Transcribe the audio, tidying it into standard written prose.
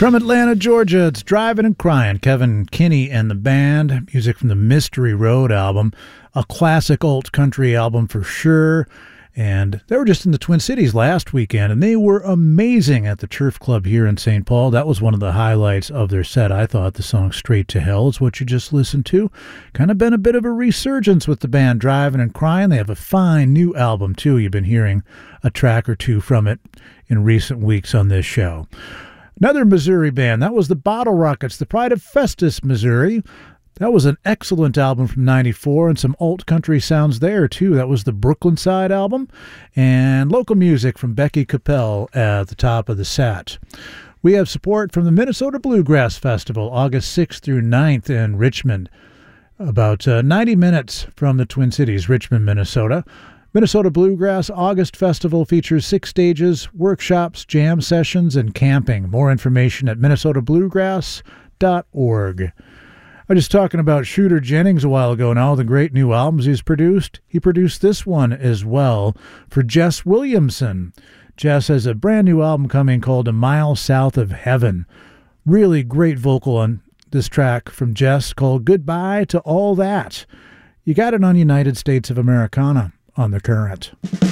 From Atlanta, Georgia, it's Driving and Crying. Kevin Kinney and the band. Music from the Mystery Road album. A classic alt country album for sure. And they were just in the Twin Cities last weekend, and they were amazing at the Turf Club here in St. Paul. That was one of the highlights of their set, I thought. The song Straight to Hell is what you just listened to. Kind of been a bit of a resurgence with the band Driving and Crying. They have a fine new album, too. You've been hearing a track or two from it in recent weeks on this show. Another Missouri band, that was the Bottle Rockets, the Pride of Festus, Missouri. That was an excellent album from 94 and some alt country sounds there, too. That was the Brooklyn Side album and local music from Becky Capel at the top of the set. We have support from the Minnesota Bluegrass Festival, August 6th through 9th in Richmond, about 90 minutes from the Twin Cities, Richmond, Minnesota. Minnesota Bluegrass August Festival features 6 stages, workshops, jam sessions, and camping. More information at minnesotabluegrass.org. I was just talking about Shooter Jennings a while ago now, the great new albums he's produced. He produced this one as well for Jess Williamson. Jess has a brand new album coming called A Mile South of Heaven. Really great vocal on this track from Jess called Goodbye to All That. You got it on United States of Americana on The Current.